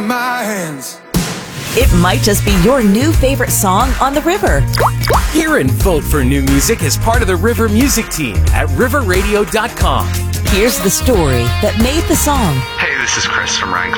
my hands. It might just be your new favorite song on the river. Hear and vote for new music as part of the River Music Team at riverradio.com. Here's the story that made the song. Hey, this is Chris from Ryan